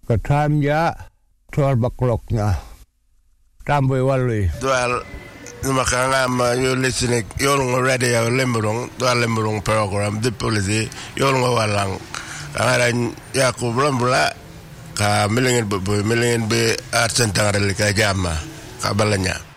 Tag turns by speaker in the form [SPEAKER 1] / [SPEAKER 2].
[SPEAKER 1] Katam ya tuar baklok na tamboy walui.
[SPEAKER 2] Dual makanga you listening yolong radio lemburong program di polisi yolong walang kangaran Yakub Rambula ka milingin be arsen tangarel ka jama kabalanya.